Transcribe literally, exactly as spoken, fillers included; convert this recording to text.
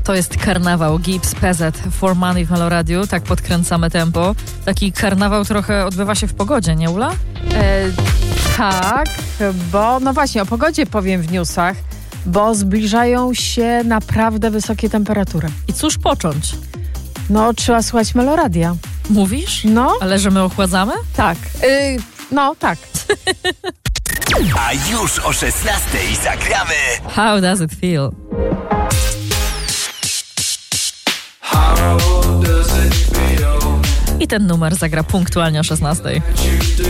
To jest karnawał Gibbs P Z For Money w Meloradiu. Tak podkręcamy tempo. Taki karnawał trochę odbywa się w pogodzie, nie Ula? E, tak, bo no właśnie o pogodzie powiem w newsach, bo zbliżają się naprawdę wysokie temperatury. I cóż począć? No trzeba słuchać Meloradia. Mówisz? No. Ale że my ochładzamy? Tak. Y, no tak. A już o szesnastej zagramy How does it feel? I ten numer zagra punktualnie o szesnastej.